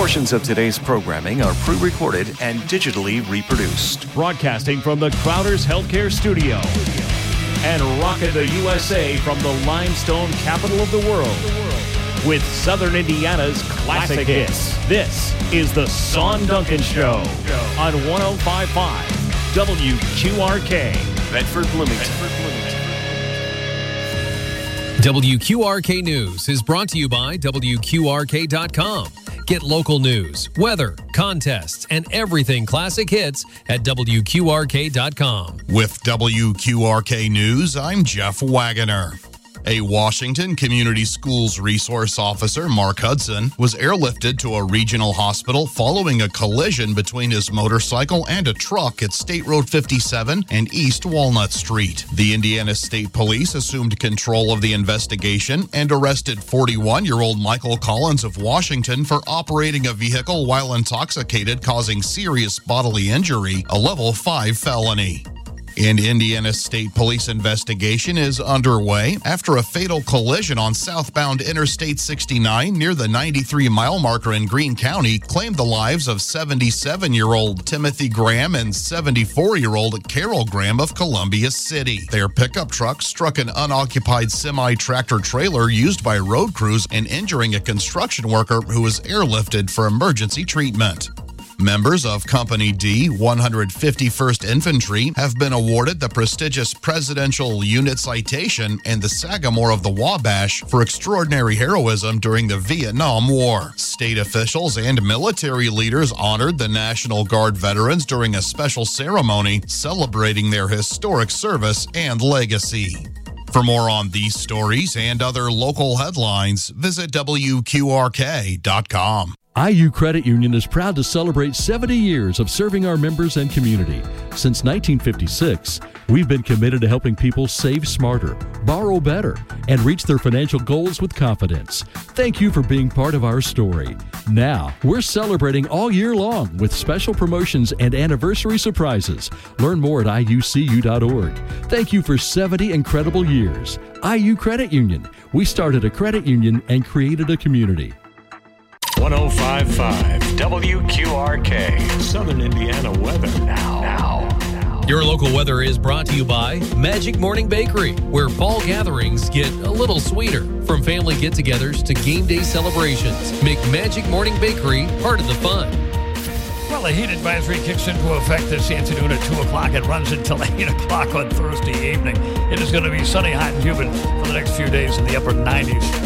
Portions of today's programming are pre-recorded and digitally reproduced. Broadcasting from the Crowder's Healthcare Studio and rocking the USA from the limestone capital of the world with Southern Indiana's classic hits. This is the Sean Duncan Show on 105.5 WQRK, Bedford, Bloomington. WQRK News is brought to you by WQRK.com. Get local news, weather, contests, and everything classic hits at WQRK.com. With WQRK News, I'm Jeff Wagoner. A Washington Community Schools resource officer, Mark Hudson, was airlifted to a regional hospital following a collision between his motorcycle and a truck at State Road 57 and East Walnut Street. The Indiana State Police assumed control of the investigation and arrested 41-year-old Michael Collins of Washington for operating a vehicle while intoxicated, causing serious bodily injury, a level 5 felony. An Indiana State Police investigation is underway after a fatal collision on southbound Interstate 69 near the 93-mile marker in Greene County claimed the lives of 77-year-old Timothy Graham and 74-year-old Carol Graham of Columbia City. Their pickup truck struck an unoccupied semi-tractor trailer used by road crews and injuring a construction worker who was airlifted for emergency treatment. Members of Company D, 151st Infantry, have been awarded the prestigious Presidential Unit Citation and the Sagamore of the Wabash for extraordinary heroism during the Vietnam War. State officials and military leaders honored the National Guard veterans during a special ceremony celebrating their historic service and legacy. For more on these stories and other local headlines, visit WQRK.com. IU Credit Union is proud to celebrate 70 years of serving our members and community. Since 1956, we've been committed to helping people save smarter, borrow better, and reach their financial goals with confidence. Thank you for being part of our story. Now, we're celebrating all year long with special promotions and anniversary surprises. Learn more at IUCU.org. Thank you for 70 incredible years. IU Credit Union. We started a credit union and created a community. 105.5 WQRK, Southern Indiana weather now. Your local weather is brought to you by Magic Morning Bakery, where fall gatherings get a little sweeter. From family get-togethers to game day celebrations, make Magic Morning Bakery part of the fun. Well, the heat advisory kicks into effect this afternoon at 2 o'clock. It runs until 8 o'clock on Thursday evening. It is going to be sunny, hot, and humid for the next few days in the upper 90s.